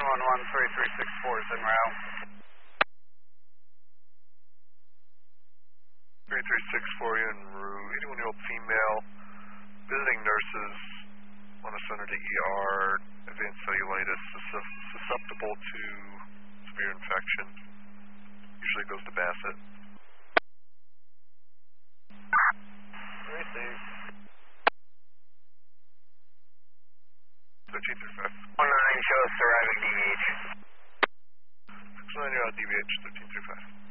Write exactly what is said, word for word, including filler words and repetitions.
one one, three three six four is en route. three three six four en route. eighty-one-year-old female, visiting nurses, want to send her to E R, advanced cellulitis, susceptible to severe infection. Usually goes to Bassett. Received. thirteen through five. one nine, show us arriving D V H. six nine, you're on D V H, thirteen through five.